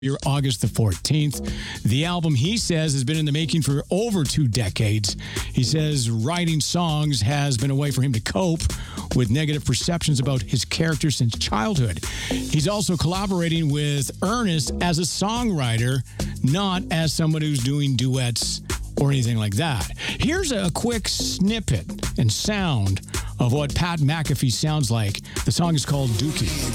You're August the 14th. The album, he says, has been in the making for over 2 decades. He says writing songs has been a way for him to cope with negative perceptions about his character since childhood. He's also collaborating with Ernest as a songwriter, not as someone who's doing duets or anything like that. Here's a quick snippet and sound of what Pat McAfee sounds like. The song is called Dookie.